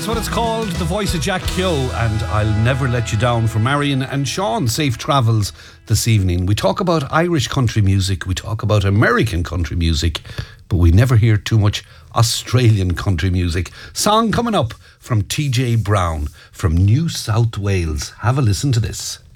That's what it's called, The Voice of Jack Keogh and I'll Never Let You Down for Marion and Sean. Safe travels this evening. We talk about Irish country music, we talk about American country music, but we never hear too much Australian country music. Song coming up from TJ Brown from New South Wales. Have a listen to this.